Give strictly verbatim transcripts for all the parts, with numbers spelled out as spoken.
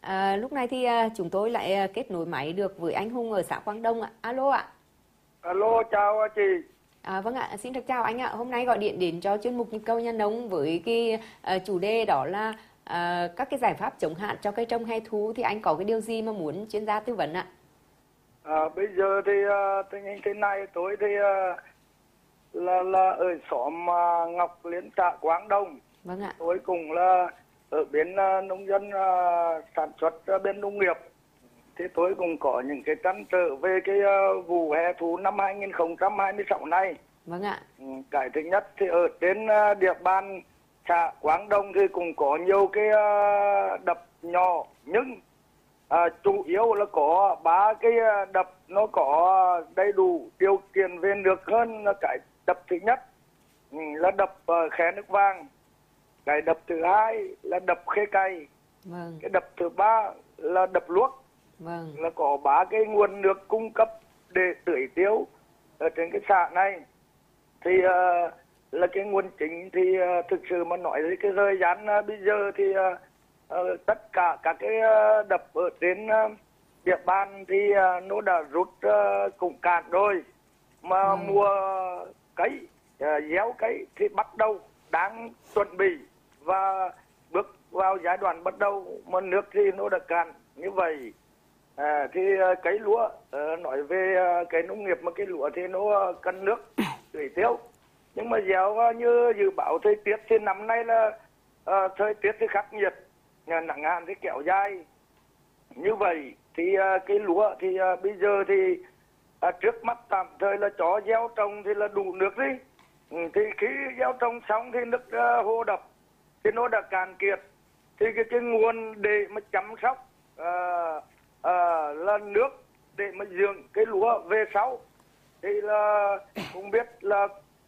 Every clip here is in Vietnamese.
À, lúc này thì à, chúng tôi lại à, kết nối máy được với anh Hùng ở xã Quang Đông ạ. Alo ạ. Alo, chào chị. À, vâng ạ, xin được chào anh ạ. Hôm nay gọi điện đến cho chuyên mục Nhịp cầu nhà nông với cái à, chủ đề đó là à, các cái giải pháp chống hạn cho cây trồng hè thu, thì anh có cái điều gì mà muốn chuyên gia tư vấn ạ? À, bây giờ thì uh, tình hình thế này, tôi thì uh, là là ở xóm uh, Ngọc Liên, xã Quang Đông. Vâng ạ. Tôi cũng là ở bên uh, nông dân uh, sản xuất uh, bên nông nghiệp. Thì tôi cũng có những cái trăn trở về cái uh, vụ hè thu năm hai nghìn không trăm hai mươi sáu này. Vâng ạ. Ừ, cái thứ nhất thì ở trên uh, địa bàn xã Quang Đông thì cũng có nhiều cái uh, đập nhỏ, nhưng À, chủ yếu là có ba cái đập nó có đầy đủ điều kiện về nước hơn. Là cái đập thứ nhất là đập uh, Khe Nước Vàng, cái đập thứ hai là đập Khê Cày, Vâng. cái đập thứ ba là đập Luốc. Vâng. Là có ba cái nguồn nước cung cấp để tưới tiêu ở trên cái xã này. Thì uh, là cái nguồn chính thì uh, thực sự mà nói thì cái thời gian uh, bây giờ thì uh, uh, tất cả các cái uh, đập ở trên uh, địa bàn thì uh, nó đã rút uh, cũng cạn rồi. Mà ừ. mùa cấy, uh, gieo cấy thì bắt đầu đang chuẩn bị và bước vào giai đoạn bắt đầu mà nước thì nó đã cạn như vậy. À, thì uh, cấy lúa, uh, nói về uh, cái nông nghiệp mà cái lúa thì nó uh, cần nước tưới tiêu. Nhưng mà gieo uh, như dự báo thời tiết thì năm nay là uh, thời tiết thì khắc nghiệt, uh, nắng hạn thì kéo dài. Như vậy thì uh, cái lúa thì uh, bây giờ thì uh, trước mắt tạm thời là cho gieo trồng thì là đủ nước đi. Ừ, thì khi gieo trồng xong thì nước uh, hồ đập thì nó đã cạn kiệt. Thì cái, cái nguồn để mà chăm sóc uh, À, là nước để mà dưỡng cái lúa về sau thì là cũng biết là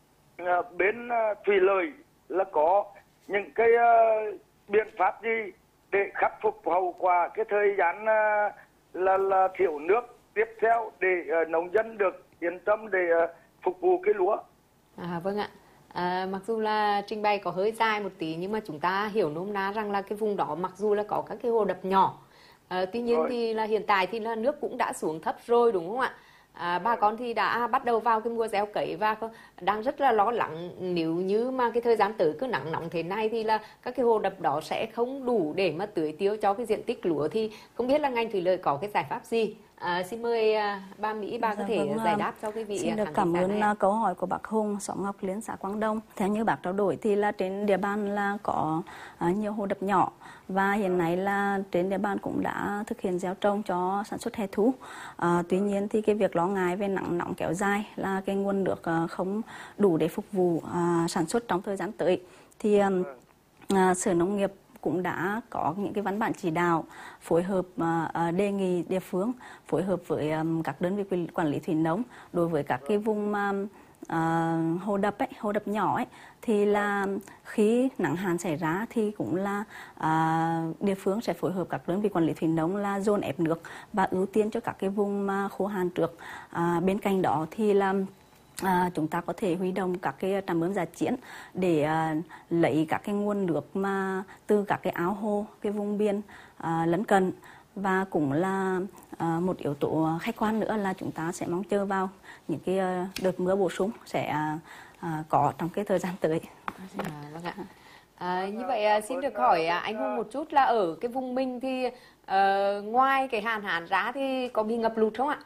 à, bên à, thủy lợi là có những cái à, biện pháp gì để khắc phục hậu quả cái thời gian à, là là thiếu nước tiếp theo để à, nông dân được yên tâm để à, phục vụ cái lúa. À, vâng ạ. À, mặc dù là trình bày có hơi dài một tí nhưng mà chúng ta hiểu nôm na rằng là cái vùng đó mặc dù là có các cái hồ đập nhỏ, À, tuy nhiên rồi. thì là hiện tại thì là nước cũng đã xuống thấp rồi, đúng không ạ? À, bà con thì đã bắt đầu vào cái mùa gieo cấy và đang rất là lo lắng nếu như mà cái thời gian tới cứ nắng nóng thế này thì là các cái hồ đập đó sẽ không đủ để mà tưới tiêu cho cái diện tích lúa. Thì không biết là ngành thủy lợi có cái giải pháp gì? À, xin mời bà Mỹ, bà dạ, có thể vâng, giải đáp cho cái vị. Xin được cảm ơn này. Câu hỏi của bác Hùng, xóm Ngọc Liên, xã Quang Đông. Theo như bác trao đổi thì là trên địa bàn là có uh, nhiều hồ đập nhỏ và hiện nay là trên địa bàn cũng đã thực hiện gieo trồng cho sản xuất hè thu. Uh, tuy nhiên thì cái việc lo ngại về nắng nóng kéo dài là cái nguồn nước uh, không đủ để phục vụ uh, sản xuất trong thời gian tới. Thì um, uh, Sở Nông nghiệp cũng đã có những cái văn bản chỉ đạo phối hợp uh, đề nghị địa phương phối hợp với um, các đơn vị quản lý thủy nông đối với các cái vùng um, uh, hồ đập ấy, hồ đập nhỏ ấy, thì là khi nắng hạn xảy ra thì cũng là uh, địa phương sẽ phối hợp các đơn vị quản lý thủy nông là dồn ép nước và ưu tiên cho các cái vùng uh, khô hạn trước. Uh, bên cạnh đó thì là À, chúng ta có thể huy động các cái trạm bơm dã chiến để à, lấy các cái nguồn nước mà từ các cái áo hồ, cái vùng biển à, lân cận, và cũng là à, một yếu tố khách quan nữa là chúng ta sẽ mong chờ vào những cái à, đợt mưa bổ sung sẽ à, à, có trong cái thời gian tới. À, vâng ạ. À, như vậy xin được hỏi anh Hùng một chút là ở cái vùng mình thì uh, ngoài cái hạn hán ra thì có bị ngập lụt không ạ?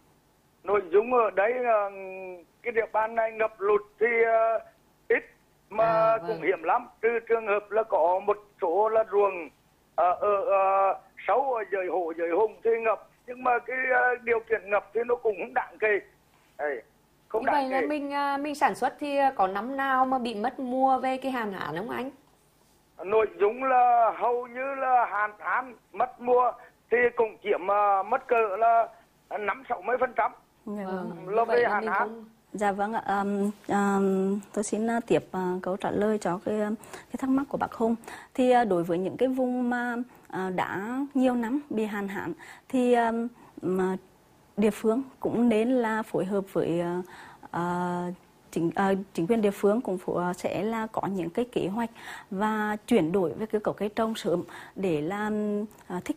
Nội dung ở đấy là cái địa bàn này ngập lụt thì uh, ít mà à, vâng. cũng hiểm lắm. Trừ trường hợp là có một số là ruộng uh, ở uh, sâu ở dưới hồ dưới hùng thì ngập, nhưng mà cái uh, điều kiện ngập thì nó cũng không đáng kể. Đấy, không như đáng vậy kể. Là mình uh, mình sản xuất thì có năm nào mà bị mất mùa về cái hạn hán không anh? Nội dung là hầu như là hạn hán mất mùa thì cũng chiếm uh, mất cỡ là năm sáu mươi phần trăm. Vâng. Là về hạn hán. Dạ vâng ạ, um, um, tôi xin uh, tiếp uh, câu trả lời cho cái, cái thắc mắc của bác Hùng. Thì uh, đối với những cái vùng mà uh, đã nhiều năm bị hạn hán thì um, mà địa phương cũng nên là phối hợp với uh, uh, chính, uh, chính quyền địa phương cũng phụ, uh, sẽ là có những cái kế hoạch và chuyển đổi về cơ cấu cây trồng sớm để làm uh, thích